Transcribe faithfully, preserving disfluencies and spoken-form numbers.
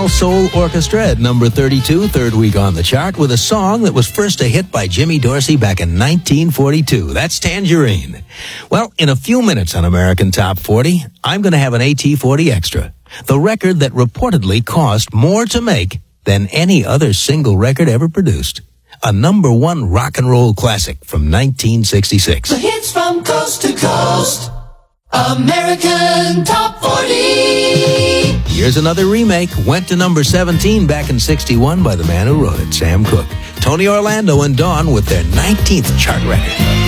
All Soul Orchestra at number thirty-two, third week on the chart, with a song that was first a hit by Jimmy Dorsey back in nineteen forty-two. That's Tangerine. Well, in a few minutes on American Top forty, I'm going to have an A T forty Extra, the record that reportedly cost more to make than any other single record ever produced. A number one rock and roll classic from nineteen sixty-six. The hits from coast to coast. American Top forty. Here's another remake. Went to number seventeen back in sixty-one by the man who wrote it, Sam Cooke. Tony Orlando and Dawn with their nineteenth chart record.